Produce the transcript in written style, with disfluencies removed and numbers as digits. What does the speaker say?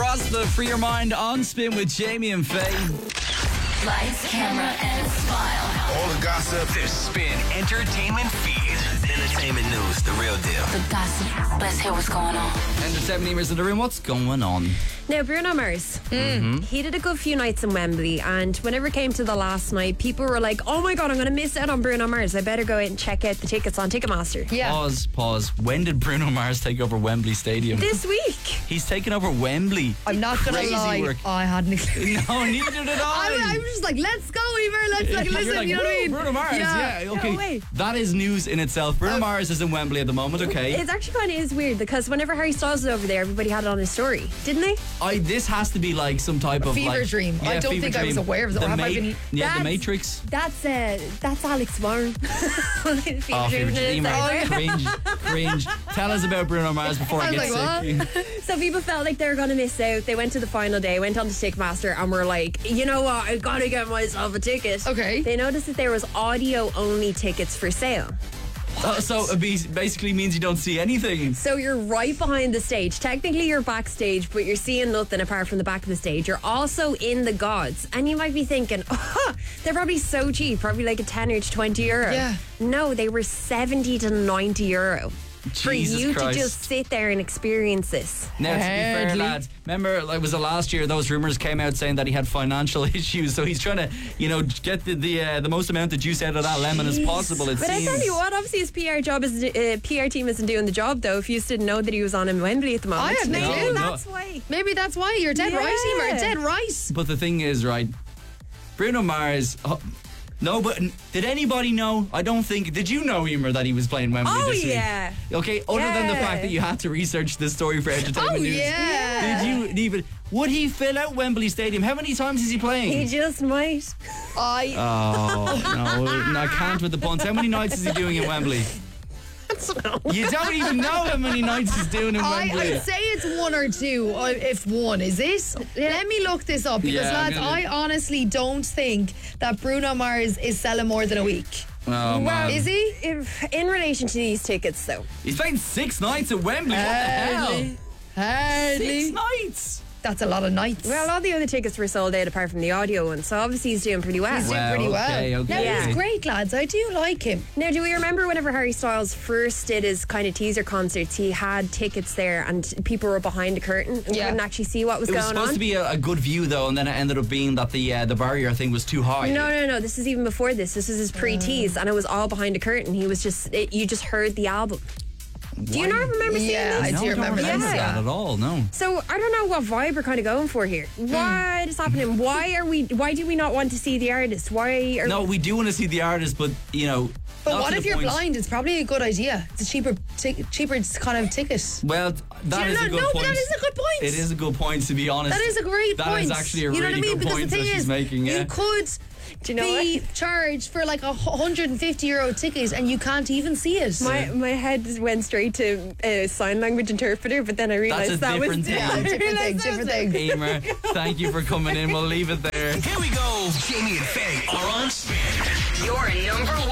Ross, the Free Your Mind on Spin with Jamie and Faye. Lights, camera, and smile. All the gossip. The Spin Entertainment Feed. Entertainment news, the real deal. The gossip. Let's hear what's going on. Entertainment ears in the room. What's going on? Now, Bruno Mars, he did a good few nights in Wembley, and whenever it came to the last night, people were like, oh my God, I'm going to miss out on Bruno Mars. I better go out and check out the tickets on Ticketmaster. Yeah. Pause. When did Bruno Mars take over Wembley Stadium? This week. He's taken over Wembley. I'm not going to Crazy lie. work. I hadn't. No, neither did I. I was just like, let's go, Emer. Let's like, You're listen. like, You know what I mean? Bruno Mars, yeah. Okay. No way. That is news in itself. Bruno Mars is in Wembley at the moment, okay. It's actually kind of is weird because whenever Harry Styles was over there, everybody had it on his story, didn't they? This has to be like some type of Fever like, dream. I don't fever think I was dream. aware of that. The Or have I been- The That's- Matrix. That's Alex Warren. Oh, fever dream. Cringe. Tell us about Bruno Mars before I I was get like, sick. So people felt like they were going to miss out. They went to the final day, went on to Ticketmaster, and were like, you know what, I got to get myself a ticket. Okay. They noticed that there was audio-only tickets for sale. So it basically means you don't see anything. So you're right behind the stage. Technically you're backstage, but you're seeing nothing apart from the back of the stage. You're also in the gods. And you might be thinking, oh, they're probably so cheap, probably like a 10 or 20 euro. Yeah. No, they were 70 to 90 euro. For Jesus you Christ. to just sit there and experience this. Now, to be fair, Hardly. lads, remember, like, was it last year? Those rumors came out saying that he had financial issues, so he's trying to, get the most amount of juice out of that lemon as possible. It But seems. I tell you what, obviously his PR team isn't doing the job though. If you just didn't know that he was on in Wembley at the moment, I had no maybe clue. that's why. Maybe that's why. You're dead right, Emer. Dead right. But the thing is, right, Bruno Mars. No, but did anybody know? I don't think. Did you know, Emer, that he was playing Wembley Oh this week? yeah. Okay, other than the Yeah. fact that you had to research this story for entertainment Oh, news. yeah. Did you even? Would he fill out Wembley Stadium? How many times is he playing? He just might. I. Oh, no, I can't with the puns. How many nights is he doing in Wembley? You don't even know how many nights he's doing in Wembley. I'd say it's one or two, if one. Is it? Let me look this up because, Yeah, I'm lads, gonna- I honestly don't think that Bruno Mars is selling more than a week. Oh, man. Is he? In relation to these tickets though, He's playing 6 nights at Wembley. What the hell? Hardly. 6 nights? That's a lot of nights. well, all the other tickets were sold out apart from the audio one, so obviously he's doing pretty well. He's doing pretty well. okay. No, Yeah. he's great, lads. I do like him. Now, do we remember whenever Harry Styles first did his kind of teaser concerts, he had tickets there and people were behind the curtain and Yeah. couldn't actually see what was It was going supposed on? to be a good view, though, and then it ended up being that the barrier thing was too high. No. This is even before this. This is his pre-tease, and it was all behind a curtain. He was you just heard the album. Do you not remember seeing Yeah, this? I do remember that. that. That at all, no. So I don't know what vibe we're kind of going for here. What is happening? Why do we not want to see the artist? Why are No, we do want to see the artist, but, But not what to if the you're point- blind? It's probably a good idea. It's a cheaper kind of ticket. Well, that is a good No, point. but that is a good point. It is a good point, to be honest. That is a great point. That is actually a you know really what I mean? good Because point the that thing she's is, making, yeah. you could Do you know be what? charged for like a €150 ticket and you can't even see it. My head went straight to sign language interpreter, but then I realised That's a that was different thing. Yeah, different thing. Emer, thank you for coming in. We'll leave it there. Here we go. Jamie and Faye are on Spin. Your number one.